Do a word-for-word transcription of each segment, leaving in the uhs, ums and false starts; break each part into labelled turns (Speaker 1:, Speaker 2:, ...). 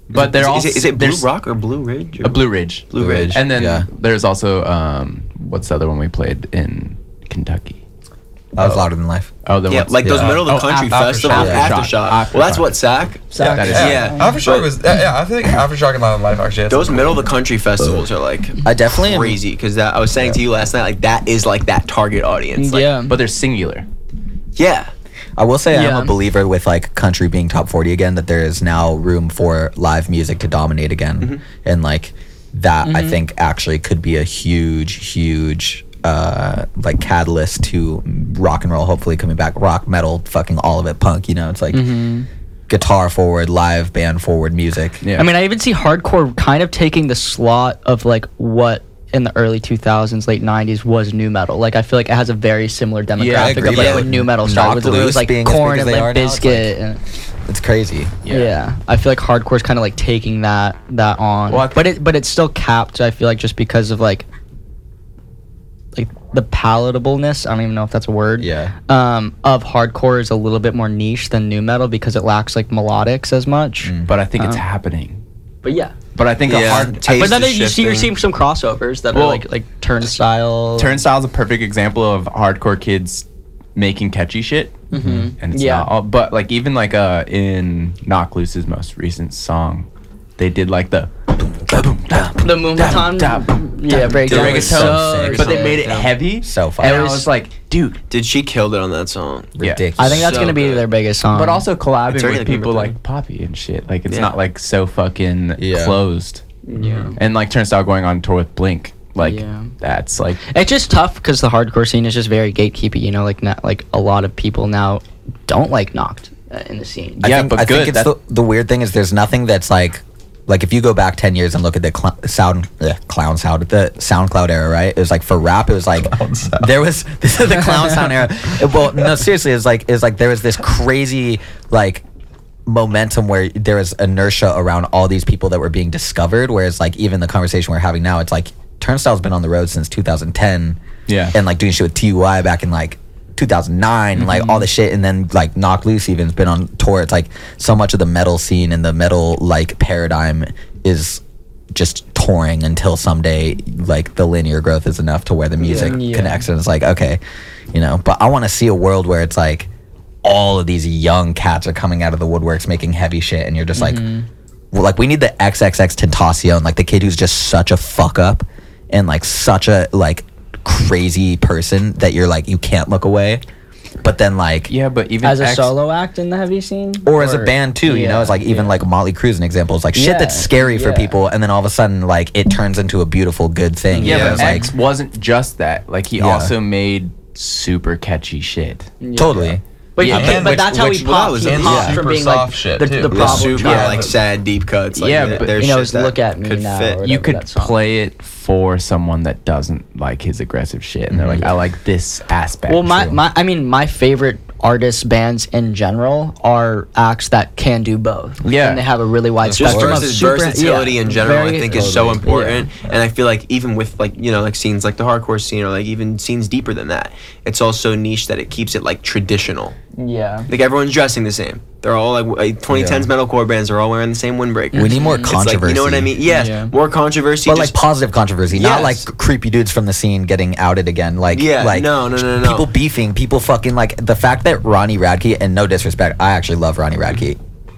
Speaker 1: But they're
Speaker 2: is,
Speaker 1: all
Speaker 2: is it, is it Blue
Speaker 1: there's-
Speaker 2: Rock or Blue Ridge? Or
Speaker 1: a Blue Ridge.
Speaker 2: Blue Ridge.
Speaker 1: And then
Speaker 3: Yeah.
Speaker 1: there's also um, what's the other one we played in Kentucky?
Speaker 3: That was Louder Than Life.
Speaker 1: Oh, the
Speaker 2: Yeah,
Speaker 1: what's-
Speaker 2: like those
Speaker 3: yeah.
Speaker 2: middle of the
Speaker 1: Oh,
Speaker 2: country
Speaker 1: Aftershock.
Speaker 2: festivals.
Speaker 1: Aftershock.
Speaker 2: Aftershock.
Speaker 1: Aftershock.
Speaker 2: Well, that's what Sac.
Speaker 4: Sac.
Speaker 1: That is-
Speaker 4: Yeah.
Speaker 2: Yeah.
Speaker 5: Aftershock
Speaker 2: But
Speaker 5: was yeah, yeah, I think Aftershock and Loud Life actually. had
Speaker 2: those
Speaker 5: some
Speaker 2: middle
Speaker 5: cool-
Speaker 2: of the country festivals are like
Speaker 3: I definitely am-
Speaker 2: crazy because I was saying to you last night, like that is like that target audience. Like,
Speaker 4: yeah.
Speaker 1: But they're singular.
Speaker 2: yeah.
Speaker 3: I will say
Speaker 4: Yeah.
Speaker 3: I'm a believer with like country being top forty again, that there is now room for live music to dominate again.
Speaker 2: Mm-hmm.
Speaker 3: And like that I
Speaker 4: Mm-hmm.
Speaker 3: think actually could be a huge, huge uh like catalyst to rock and roll hopefully coming back. Rock, metal, fucking all of it, punk, you know, it's like
Speaker 4: Mm-hmm.
Speaker 3: guitar forward, live band forward music.
Speaker 1: Yeah.
Speaker 4: I mean, I even see hardcore kind of taking the slot of like what in the early two thousands, late nineties was new metal. Like I feel like it has a very similar demographic
Speaker 3: agree,
Speaker 4: of like
Speaker 3: yeah.
Speaker 4: when new metal started. Was, it
Speaker 3: Knocked
Speaker 4: was like
Speaker 3: Loose being as big
Speaker 4: Korn
Speaker 3: as
Speaker 4: and
Speaker 3: they are
Speaker 4: Limp
Speaker 3: now, it's
Speaker 4: Bizkit. and,
Speaker 3: It's crazy.
Speaker 4: yeah. I feel like hardcore's kind of like taking that that on.
Speaker 1: Well, I
Speaker 4: but it but it's still capped. I feel like just because of like like the palatableness. I don't even know if that's a word.
Speaker 3: Yeah.
Speaker 4: Um, of hardcore is a little bit more niche than new metal because it lacks like melodics as much.
Speaker 1: But I think it's
Speaker 4: Um,
Speaker 1: happening.
Speaker 4: But yeah.
Speaker 1: But I think
Speaker 2: Yeah.
Speaker 1: a hard
Speaker 2: Taste
Speaker 4: But then
Speaker 2: is
Speaker 4: you see, you're
Speaker 2: shifting.
Speaker 4: seeing some crossovers that
Speaker 1: Well,
Speaker 4: are like like Turnstile.
Speaker 1: Turnstile's a perfect example of hardcore kids making catchy shit. Mm-hmm. And it's
Speaker 4: Yeah.
Speaker 1: not all, but like even like uh in Knock Loose's most recent song, they did like the
Speaker 4: the Moombahton. Yeah,
Speaker 1: the
Speaker 4: breakdown.
Speaker 1: reggaeton,
Speaker 4: was so
Speaker 1: but they
Speaker 4: sick.
Speaker 1: made it heavy.
Speaker 3: So fun.
Speaker 1: And I
Speaker 4: It was-
Speaker 1: was like, dude.
Speaker 2: Dude, she killed it on that song.
Speaker 1: Yeah.
Speaker 3: Ridiculous.
Speaker 4: I think that's
Speaker 2: So
Speaker 4: gonna be
Speaker 2: good.
Speaker 4: their biggest song.
Speaker 1: But also
Speaker 2: It's
Speaker 1: collabing
Speaker 2: already
Speaker 1: with
Speaker 2: like
Speaker 1: people
Speaker 2: number
Speaker 1: like Poppy and shit. Like it's
Speaker 2: Yeah.
Speaker 1: not like so fucking
Speaker 3: Yeah.
Speaker 1: closed.
Speaker 4: yeah.
Speaker 1: And like Turnstile going on tour with Blink, like
Speaker 4: Yeah.
Speaker 1: that's like
Speaker 4: It's just tough because the hardcore scene is just very gatekeepy. You know, like not, like a lot of people now don't like Knocked uh, in the scene.
Speaker 3: I
Speaker 1: Yeah,
Speaker 3: think,
Speaker 1: but
Speaker 3: I
Speaker 1: good.
Speaker 3: think it's the, the weird thing is there's nothing that's like like if you go back ten years and look at the cl- sound ugh, clown sound the SoundCloud era, right? It was like for rap it was like there was this is the clown sound era. Well, no, seriously, it's like it's like there was this crazy like momentum where there was inertia around all these people that were being discovered, whereas like even the conversation we're having now, it's like Turnstile's been on the road since two thousand ten.
Speaker 1: Yeah.
Speaker 3: And like doing shit with T U I back in like two thousand nine and like all the shit, and then like Knock Loose even's been on tour. It's like so much of the metal scene and the metal like paradigm is just touring until someday like the linear growth is enough to where the music
Speaker 4: Yeah.
Speaker 3: connects, and it's like okay, you know. But I want to see a world where it's like all of these young cats are coming out of the woodworks making heavy shit, and you're just like, well, like we need the X X X Tentacion, like the kid who's just such a fuck up and like such a like crazy person that you're like you can't look away, but then like
Speaker 1: yeah, but even
Speaker 4: As a
Speaker 1: X-
Speaker 4: solo act in the heavy scene,
Speaker 3: or as a band too, you know,
Speaker 4: yeah,
Speaker 3: it's like even
Speaker 4: yeah.
Speaker 3: like Motley Crue's an example. It's like shit
Speaker 4: Yeah,
Speaker 3: that's scary for
Speaker 4: yeah.
Speaker 3: people, and then all of a sudden like it turns into a beautiful good thing.
Speaker 1: Yeah,
Speaker 3: you know?
Speaker 1: but
Speaker 3: It's like
Speaker 1: X wasn't just that. Like he
Speaker 3: Yeah.
Speaker 1: also made super catchy shit.
Speaker 3: totally.
Speaker 4: But
Speaker 1: Yeah,
Speaker 4: yeah,
Speaker 1: and
Speaker 4: but, but
Speaker 2: which-
Speaker 4: that's how
Speaker 2: which-
Speaker 4: he
Speaker 2: well, that
Speaker 4: popped.
Speaker 2: was
Speaker 4: He
Speaker 2: a-
Speaker 4: popped
Speaker 2: yeah.
Speaker 4: from
Speaker 5: Super
Speaker 4: being like
Speaker 5: soft shit,
Speaker 4: the,
Speaker 5: too.
Speaker 4: the
Speaker 5: The
Speaker 2: The
Speaker 4: problem
Speaker 2: super
Speaker 4: child.
Speaker 2: like sad deep cuts. Like,
Speaker 1: Yeah,
Speaker 2: there-
Speaker 1: but-
Speaker 2: there's
Speaker 4: You know,
Speaker 2: shit
Speaker 4: it's
Speaker 2: that
Speaker 4: Look at Me
Speaker 2: could
Speaker 4: Now
Speaker 2: fit.
Speaker 4: or
Speaker 1: You
Speaker 4: whatever
Speaker 1: could
Speaker 4: that song.
Speaker 1: play it for someone that doesn't like his aggressive shit, and they're like, I like this aspect.
Speaker 4: Well, my,
Speaker 1: too.
Speaker 4: my I mean, my favorite artists, bands in general, are acts that can do both.
Speaker 1: Yeah.
Speaker 4: and they have a really wide
Speaker 2: Just
Speaker 4: spectrum of
Speaker 2: versus
Speaker 4: super,
Speaker 2: versatility
Speaker 4: yeah,
Speaker 2: in general, I
Speaker 4: very-
Speaker 2: think is so
Speaker 4: totally,
Speaker 2: important.
Speaker 4: yeah.
Speaker 2: And I feel like even with like you know like scenes like the hardcore scene or like even scenes deeper than that, it's also niche that it keeps it like traditional.
Speaker 4: Yeah.
Speaker 2: Like everyone's dressing the same. They're all like, like twenty tens metalcore bands are all wearing the same windbreaker.
Speaker 3: We need more
Speaker 2: It's like,
Speaker 3: controversy.
Speaker 2: you know what I mean? Yeah,
Speaker 4: Yeah.
Speaker 2: more controversy.
Speaker 3: But
Speaker 2: just-
Speaker 3: like positive controversy, not
Speaker 2: Yes.
Speaker 3: like creepy dudes from the scene getting outed again. Like,
Speaker 2: Yeah,
Speaker 3: like
Speaker 2: no, no, no, no.
Speaker 3: people beefing, people fucking like the fact that Ronnie Radke, and no disrespect, I actually love Ronnie Radke,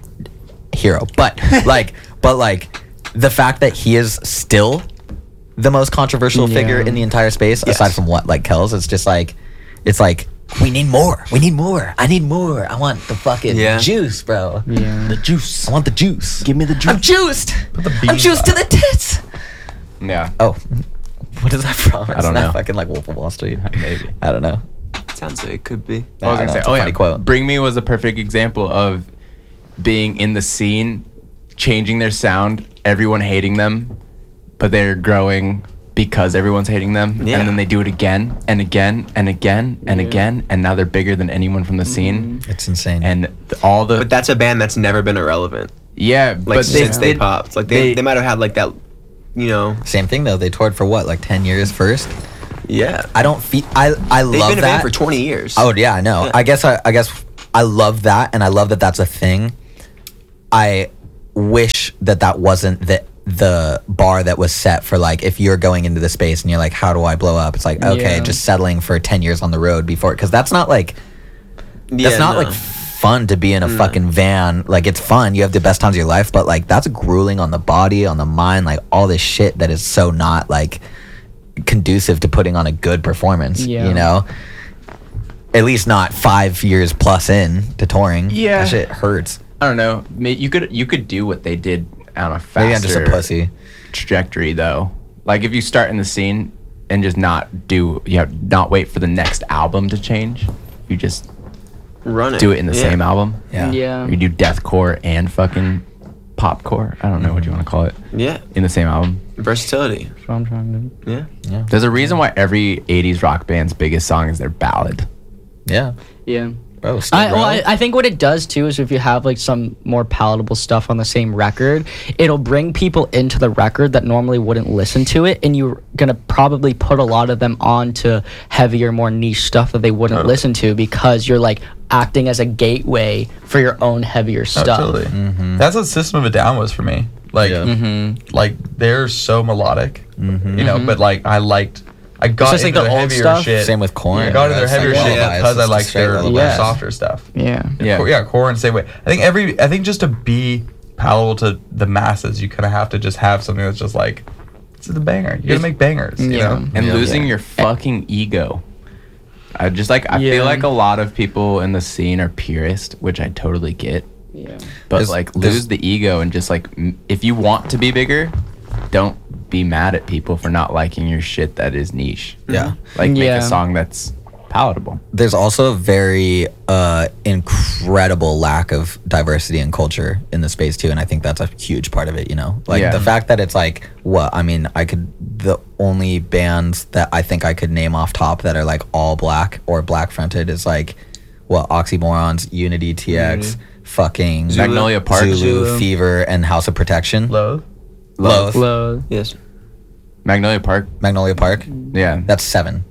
Speaker 3: hero, but like, but like the fact that he is still the most controversial
Speaker 4: Yeah.
Speaker 3: figure in the entire space,
Speaker 2: Yes.
Speaker 3: aside from what like Kells, it's just like, it's like. We need more. We need more. I need more. I want the fucking
Speaker 2: Yeah.
Speaker 3: juice, bro.
Speaker 4: Yeah.
Speaker 3: The juice. I want the juice.
Speaker 1: Give me the
Speaker 3: I'm juiced.
Speaker 5: the
Speaker 3: I'm
Speaker 5: beans
Speaker 3: juiced to the tits.
Speaker 1: yeah,
Speaker 3: Oh, what is that from?
Speaker 1: I don't
Speaker 3: Isn't
Speaker 1: know.
Speaker 3: that fucking like Wolf of Wall Street?
Speaker 1: maybe.
Speaker 3: I don't know.
Speaker 2: sounds like it could be.
Speaker 1: I was
Speaker 3: I
Speaker 1: gonna
Speaker 3: know,
Speaker 1: say,
Speaker 3: it's a
Speaker 1: oh
Speaker 3: funny
Speaker 1: yeah,
Speaker 3: quote.
Speaker 1: Bring Me was a perfect example of being in the scene, changing their sound, everyone hating them, but they're growing because everyone's hating them,
Speaker 2: Yeah.
Speaker 1: and then they do it again and again and again and
Speaker 4: Yeah.
Speaker 1: again, and now they're bigger than anyone from the scene,
Speaker 3: It's insane.
Speaker 1: and th- all the
Speaker 2: But that's a band that's never been irrelevant.
Speaker 1: yeah,
Speaker 2: Like
Speaker 1: but
Speaker 2: since
Speaker 1: they,
Speaker 2: they, popped, like they,
Speaker 1: they-
Speaker 2: they might have had like that, you know.
Speaker 3: Same thing though. They toured for what, like ten years first.
Speaker 2: Yeah,
Speaker 3: I don't feel. I I
Speaker 2: they've
Speaker 3: love
Speaker 2: been a
Speaker 3: that.
Speaker 2: band for twenty years.
Speaker 3: Oh yeah, I know.
Speaker 2: Yeah.
Speaker 3: I guess I, I guess I love that, and I love that that's a thing. I wish that that wasn't the the bar that was set for like if you're going into the space and you're like, how do I blow up? It's like, okay,
Speaker 4: Yeah.
Speaker 3: just settling for ten years on the road before, because that's not like that's
Speaker 2: Yeah,
Speaker 3: not
Speaker 2: no.
Speaker 3: like fun to be in a
Speaker 2: No.
Speaker 3: fucking van. Like it's fun, you have the best times of your life, but like that's grueling on the body, on the mind, like all this shit that is so not like conducive to putting on a good performance.
Speaker 4: Yeah.
Speaker 3: You know, at least not five years plus in to touring.
Speaker 1: Yeah.
Speaker 3: That shit hurts.
Speaker 1: I don't know. May- You could you could do what they did on a faster
Speaker 3: Maybe I'm just a pussy.
Speaker 1: trajectory though. Like if you start in the scene and just not do you know not wait for the next album to change, you just
Speaker 2: Run it.
Speaker 1: do it in the
Speaker 2: Yeah.
Speaker 1: same album.
Speaker 3: Yeah.
Speaker 4: Yeah.
Speaker 1: You do deathcore and fucking popcore. I don't know what you want to call it
Speaker 2: Yeah.
Speaker 1: in the same album.
Speaker 2: Versatility.
Speaker 4: That's what I'm trying to do.
Speaker 2: Yeah.
Speaker 1: There's a reason why every eighties rock band's biggest song is their ballad.
Speaker 3: Yeah.
Speaker 4: Yeah.
Speaker 3: Bro,
Speaker 4: I, well, I, I think what it does too is if you have like some more palatable stuff on the same record, it'll bring people into the record that normally wouldn't listen to it, and you're gonna probably put a lot of them on to heavier, more niche stuff that they wouldn't
Speaker 5: Totally.
Speaker 4: listen to because you're like acting as a gateway for your own heavier
Speaker 5: Oh,
Speaker 4: stuff.
Speaker 5: totally. That's what System of a Down was for me. Like,
Speaker 3: Yeah.
Speaker 4: Mm-hmm.
Speaker 5: like they're so melodic,
Speaker 3: Mhm.
Speaker 5: you know.
Speaker 4: Mhm.
Speaker 5: But like, I liked, I got
Speaker 4: just, like,
Speaker 5: into
Speaker 4: the
Speaker 5: the
Speaker 4: old
Speaker 5: heavier
Speaker 4: stuff?
Speaker 5: shit.
Speaker 3: Same with Korn.
Speaker 5: I got into their
Speaker 3: That's, like,
Speaker 5: heavier shit
Speaker 3: lullabies.
Speaker 5: because I
Speaker 3: It's
Speaker 5: like
Speaker 3: just straight
Speaker 5: their, their
Speaker 3: lullabies.
Speaker 4: Yes.
Speaker 5: softer stuff.
Speaker 4: Yeah.
Speaker 1: Yeah.
Speaker 5: Cor- yeah, Korn same way. I think every, I think just to be palatable to the masses, you kind of have to just have something that's just like, this is a banger. You gotta make bangers, you
Speaker 4: Yeah.
Speaker 5: know.
Speaker 1: And
Speaker 3: Yeah.
Speaker 1: losing
Speaker 4: Yeah.
Speaker 1: your fucking ego. I just like I
Speaker 4: Yeah.
Speaker 1: feel like a lot of people in the scene are purist, which I totally get.
Speaker 4: Yeah.
Speaker 1: But
Speaker 3: There's-
Speaker 1: like
Speaker 3: there's-
Speaker 1: lose the ego and just like m- if you want to be bigger, don't be mad at people for not liking your shit that is niche.
Speaker 3: Yeah.
Speaker 1: Like make
Speaker 4: Yeah.
Speaker 1: a song that's palatable.
Speaker 3: There's also a very uh, incredible lack of diversity and culture in the space too, and I think that's a huge part of it. You know, like
Speaker 1: Yeah.
Speaker 3: the fact that it's like what I mean. I could the only bands that I think I could name off top that are like all black or black fronted is like what Oxymorons, Unity, T X,
Speaker 2: Unity.
Speaker 3: fucking
Speaker 2: Zulu.
Speaker 1: Magnolia Park.
Speaker 3: Zulu,
Speaker 2: Zulu.
Speaker 3: Fever, and House of Protection.
Speaker 5: Loathe.
Speaker 3: Loath.
Speaker 4: Low.
Speaker 2: Yes.
Speaker 1: Magnolia Park.
Speaker 3: Magnolia Park.
Speaker 1: Yeah.
Speaker 3: That's seven.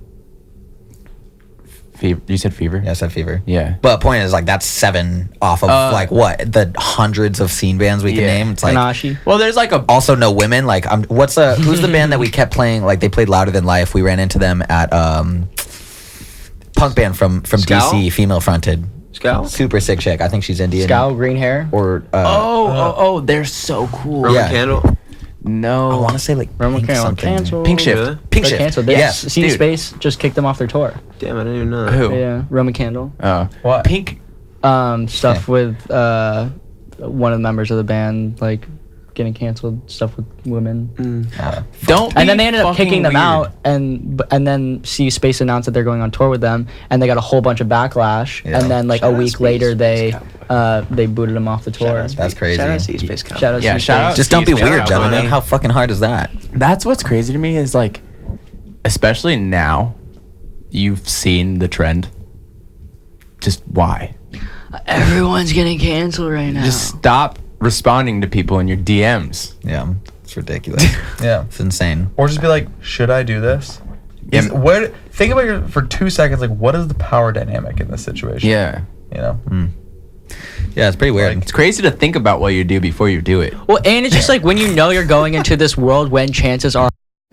Speaker 1: Fever. You said Fever?
Speaker 3: Yeah, I said Fever.
Speaker 1: Yeah.
Speaker 3: But point is, like, that's seven off of
Speaker 1: Uh,
Speaker 3: like what the hundreds of scene bands we can
Speaker 1: Yeah.
Speaker 3: name. It's like
Speaker 4: Kanashi.
Speaker 1: Well, there's like a
Speaker 3: also no women. Like, I'm what's the who's the band that we kept playing? Like, they played Louder Than Life. We ran into them at um, punk band from from
Speaker 2: Scowl?
Speaker 3: D C, female fronted,
Speaker 2: Scowl?
Speaker 3: super sick chick. I think she's Indian.
Speaker 4: Scowl, green hair.
Speaker 3: or uh,
Speaker 1: Oh, oh, oh, they're so cool.
Speaker 2: Roman
Speaker 3: Yeah.
Speaker 2: Candle?
Speaker 1: No.
Speaker 3: I want to say like
Speaker 4: Roman
Speaker 3: Pink
Speaker 4: Candle
Speaker 3: something.
Speaker 4: canceled.
Speaker 1: Pink Shift.
Speaker 2: Really?
Speaker 3: Pink
Speaker 4: They
Speaker 3: Shift.
Speaker 4: canceled. They,
Speaker 3: Yes,
Speaker 4: C
Speaker 1: dude.
Speaker 4: Space just kicked them off their tour.
Speaker 2: Damn, I didn't even know that.
Speaker 1: Who?
Speaker 4: Yeah, Roman Candle.
Speaker 1: Oh.
Speaker 5: What?
Speaker 1: Pink.
Speaker 4: Um, stuff
Speaker 3: Yeah.
Speaker 4: with uh, one of the members of the band like getting canceled. Stuff with women.
Speaker 2: Mm.
Speaker 1: Don't.
Speaker 4: And then
Speaker 1: be
Speaker 4: they ended up
Speaker 1: fucking
Speaker 4: kicking them
Speaker 1: weird.
Speaker 4: out, and b- and then C Space announced that they're going on tour with them, and they got a whole bunch of backlash.
Speaker 3: Yeah.
Speaker 4: And then like
Speaker 2: Shout
Speaker 4: a
Speaker 2: out
Speaker 4: week
Speaker 2: Space,
Speaker 4: later,
Speaker 2: Space
Speaker 4: they
Speaker 2: Cowboy.
Speaker 4: uh, they booted them off the tour.
Speaker 2: Shout out
Speaker 3: That's
Speaker 2: Space-
Speaker 3: crazy.
Speaker 2: Shout out to Space Cowboy.
Speaker 4: Shout out
Speaker 1: Yeah,
Speaker 4: C
Speaker 1: shout out-
Speaker 4: Space.
Speaker 3: Just don't be
Speaker 1: Jeez,
Speaker 3: weird,
Speaker 1: yeah,
Speaker 3: gentlemen.
Speaker 1: funny.
Speaker 3: How fucking hard is that?
Speaker 1: That's what's crazy to me is like, especially now, you've seen the trend. Just why?
Speaker 4: Everyone's getting canceled right now.
Speaker 1: Just stop responding to people in your D Ms.
Speaker 3: Yeah, it's ridiculous.
Speaker 5: Yeah.
Speaker 3: It's insane.
Speaker 5: Or just be like, should I do this?
Speaker 1: Yeah.
Speaker 5: Is, what? Think about your for two seconds. Like, what is the power dynamic in this situation?
Speaker 1: Yeah.
Speaker 5: You know.
Speaker 3: Mm. Yeah, it's pretty weird.
Speaker 1: It's crazy to think about what you do before you do it.
Speaker 4: well, and it's just like when you know you're going into this world when chances are